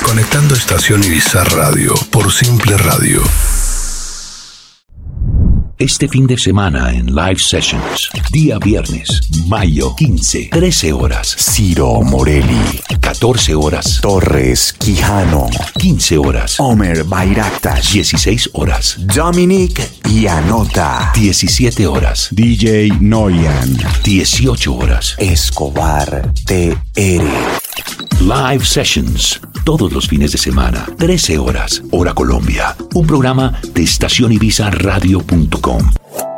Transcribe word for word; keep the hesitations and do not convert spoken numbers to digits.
Conectando Estación Ibiza Radio por Simple Radio. Este fin de semana en Live Sessions, día viernes, mayo quince, trece horas, Ciro Morelli, catorce horas, Torres Quijano, quince horas, Omer Bayraktas, dieciséis horas, Dominic Ianota, diecisiete horas, D J Noyan, dieciocho horas, Escobar T R. Live Sessions, todos los fines de semana, trece horas, hora Colombia. Un programa de estación ibiza radio punto com.